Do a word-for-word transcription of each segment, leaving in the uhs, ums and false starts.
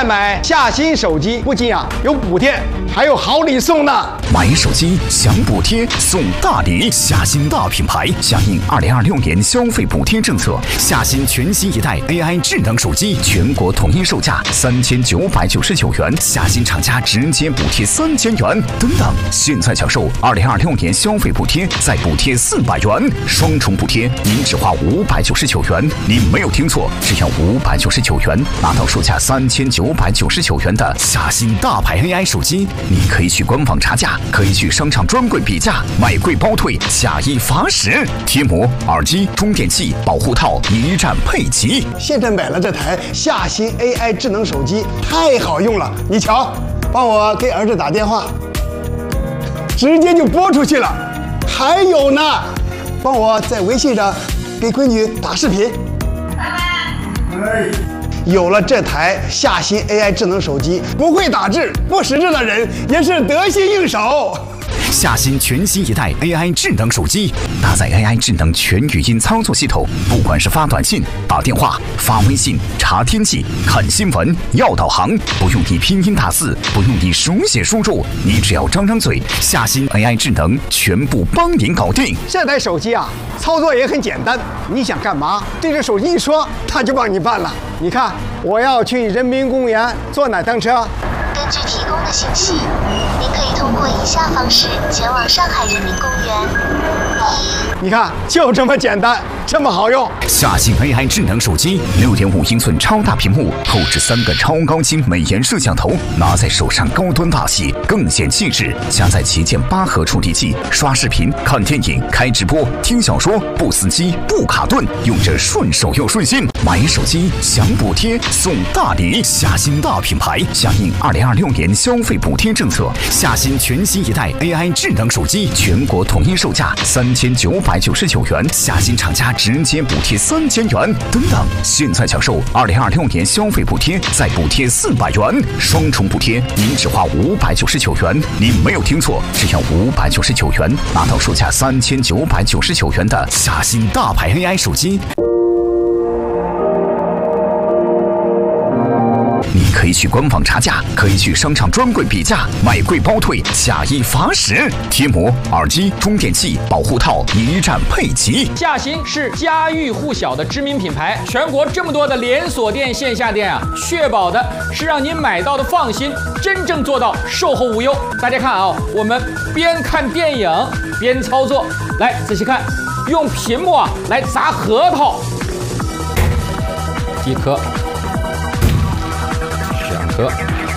买夏新手机，不仅啊有补贴，还有好礼送呢。 买手机享补贴送大礼，夏新大品牌响应二零二六年消费补贴政策，夏新全新一代 A I 智能手机全国统一售价三千九百九十九元，夏新厂家直接补贴三千元。等等，现在享受二零二六年消费补贴，再补贴四百元，双重补贴，您只花五百九十九元。您没有听错，只要五百九十九元，拿到售价三千九百九十九元的夏新大牌 A I 手机。你可以去官网查价，可以去商场专柜比价，买贵包退，假一罚十。贴膜、耳机、充电器、保护套一站配齐。 现在买了这台夏新 A I 智能手机，太好用了。你瞧，帮我给儿子打电话，直接就拨出去了。还有呢，帮我在微信上给闺女打视频。哎，有了这台夏新 A I 智能手机，不会打字、不识字的人也是得心应手。 夏新全新一代 A I 智能手机，搭载 A I 智能全语音操作系统，不管是发短信、打电话、发微信、查天气、看新闻、要导航，不用你拼音打字，不用你手写输入，你只要张张嘴，夏新 A I 智能全部帮您搞定。 这台手机啊，操作也很简单，你想干嘛，对着手机一说，它就帮你办了。你看，我要去人民公园坐哪趟车？ 根据提供的信息，您可以通过以下方式前往上海人民公园。一， 你看，就这么简单，这么好用。 夏新 A I 智能手机，六点五英寸超大屏幕，后置三个超高清美颜摄像头，拿在手上高端大气，更显气质。加载旗舰八核处理器，刷视频、看电影、开直播、听小说，不死机、不卡顿，用着顺手又顺心。买手机享补贴送大礼，夏新大品牌响应二零二六年消费补贴政策，夏新全新一代 A I 智能手机全国统一售价三千九百九十九元，夏新厂家直接补贴三千元。等等，现在享受二零二六年消费补贴，再补贴四百元，双重补贴，您只花五百九十九元。您没有听错，只要五百九十九元，拿到售价三千九百九十九元的夏新大牌 A I 手机。你可以去官网查价，可以去商场专柜比价，买贵包退，假一罚十。贴膜、耳机、充电器、保护套一站配齐。 夏新是家喻户晓的知名品牌，全国这么多的连锁店、线下店啊，确保的是让您买到的放心，真正做到售后无忧。大家看啊，我们边看电影边操作，来仔细看，用屏幕啊来砸核桃，一颗。两颗，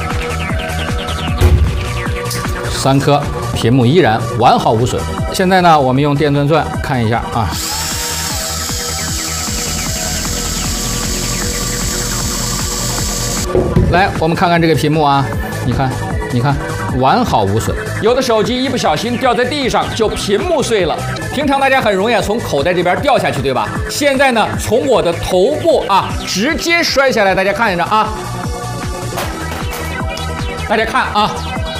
三颗，屏幕依然完好无损。现在呢，我们用电钻钻看一下啊。来，我们看看这个屏幕啊，你看，你看，完好无损。有的手机一不小心掉在地上，就屏幕碎了。平常大家很容易啊从口袋这边掉下去，对吧？现在呢，从我的头部啊直接摔下来，大家看着啊。大家看啊，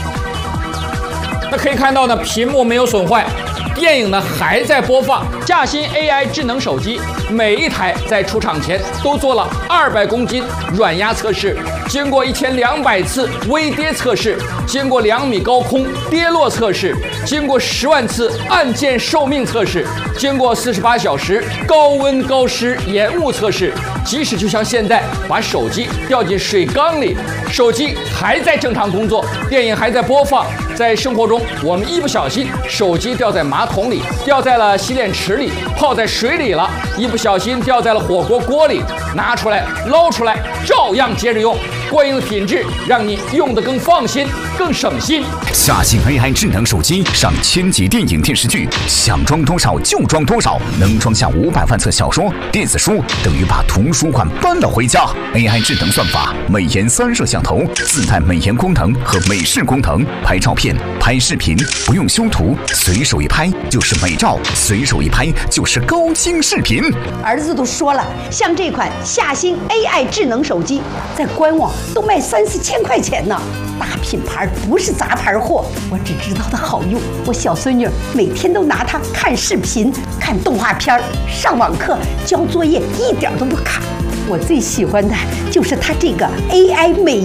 那可以看到呢，屏幕没有损坏，电影呢还在播放。夏新 A I 智能手机每一台在出厂前都做了二百公斤软压测试，经过一千两百次微跌测试，经过两米高空跌落测试，经过十万次按键寿命测试，经过四十八小时高温高湿延误测试。即使就像现在把手机掉进水缸里，手机还在正常工作，电影还在播放。在生活中，我们一不小心手机掉在马桶里，掉在了洗脸池里，泡在水里了，一不小心掉在了火锅锅里，拿出来捞出来，照样接着用。过硬的品质让你用得更放心，更省心。 夏新 A I 智能手机上千集电影电视剧，想装多少就装多少，能装下五百万册小说、电子书，等于把图书馆搬了回家。A I 智能算法，美颜三摄像头，自带美颜功能和美视功能，拍照片、拍视频不用修图，随手一拍就是美照，随手一拍就是高清视频。 儿子都说了，像这款夏新 A I 智能手机，在官网都卖三四千块钱呢。大品牌不是杂牌货，我只知道它好用。我小孙女每天都拿它看视频、看动画片、上网课、交作业，一点都不卡。我最喜欢的就是它这个 A I 美